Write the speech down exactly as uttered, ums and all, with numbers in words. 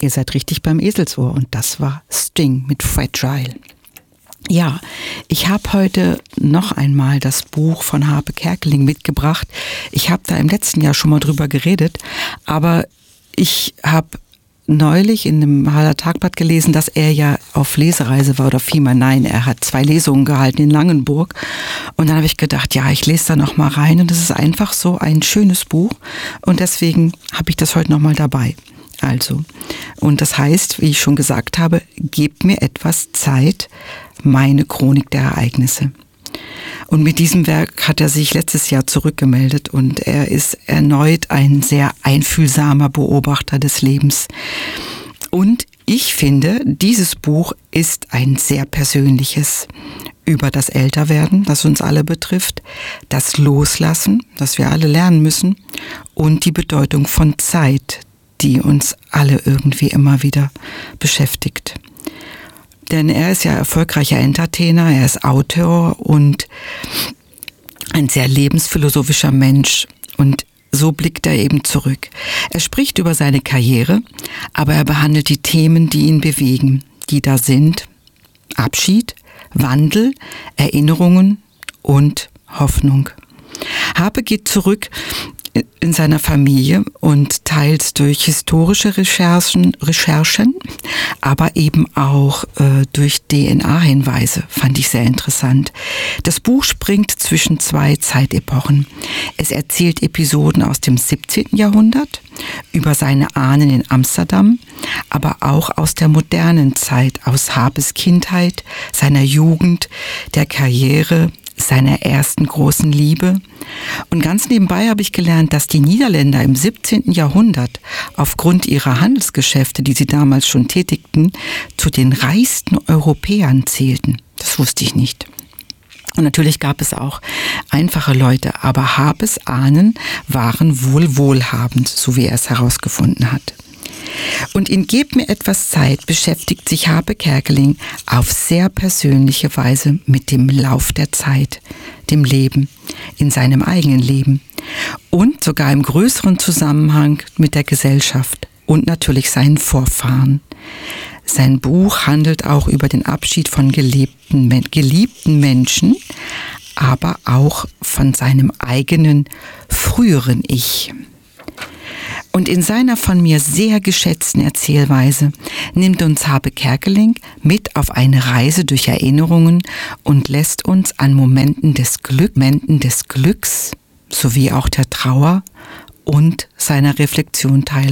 Ihr seid richtig beim Eselsohr und das war Sting mit Fragile. Ja, ich habe heute noch einmal das Buch von Harpe Kerkeling mitgebracht. Ich habe da im letzten Jahr schon mal drüber geredet, aber ich habe neulich in dem Haller Tagblatt gelesen, dass er ja auf Lesereise war oder vielmehr nein, er hat zwei Lesungen gehalten in Langenburg und dann habe ich gedacht, ja, ich lese da noch mal rein und es ist einfach so ein schönes Buch und deswegen habe ich das heute noch mal dabei. Also, und das heißt, wie ich schon gesagt habe, gebt mir etwas Zeit, meine Chronik der Ereignisse. Und mit diesem Werk hat er sich letztes Jahr zurückgemeldet und er ist erneut ein sehr einfühlsamer Beobachter des Lebens. Und ich finde, dieses Buch ist ein sehr persönliches über das Älterwerden, das uns alle betrifft, das Loslassen, das wir alle lernen müssen und die Bedeutung von Zeit, die uns alle irgendwie immer wieder beschäftigt. Denn er ist ja erfolgreicher Entertainer, er ist Autor und ein sehr lebensphilosophischer Mensch. Und so blickt er eben zurück. Er spricht über seine Karriere, aber er behandelt die Themen, die ihn bewegen, die da sind: Abschied, Wandel, Erinnerungen und Hoffnung. Harpe geht zurück in seiner Familie und teils durch historische Recherchen, Recherchen aber eben auch äh, durch D N A-Hinweise, fand ich sehr interessant. Das Buch springt zwischen zwei Zeitepochen. Es erzählt Episoden aus dem siebzehnten Jahrhundert, über seine Ahnen in Amsterdam, aber auch aus der modernen Zeit, aus Harpes Kindheit, seiner Jugend, der Karriere, seiner ersten großen Liebe. Und ganz nebenbei habe ich gelernt, dass die Niederländer im siebzehnten Jahrhundert aufgrund ihrer Handelsgeschäfte, die sie damals schon tätigten, zu den reichsten Europäern zählten. Das wusste ich nicht. Und natürlich gab es auch einfache Leute, aber Harpes Ahnen waren wohl wohlhabend, so wie er es herausgefunden hat. Und in Gebt mir etwas Zeit beschäftigt sich Harpe Kerkeling auf sehr persönliche Weise mit dem Lauf der Zeit, dem Leben, in seinem eigenen Leben und sogar im größeren Zusammenhang mit der Gesellschaft und natürlich seinen Vorfahren. Sein Buch handelt auch über den Abschied von gelebten, geliebten Menschen, aber auch von seinem eigenen früheren Ich. Und in seiner von mir sehr geschätzten Erzählweise nimmt uns Harpe Kerkeling mit auf eine Reise durch Erinnerungen und lässt uns an Momenten des Glück, Momenten des Glücks sowie auch der Trauer und seiner Reflexion teilhaben.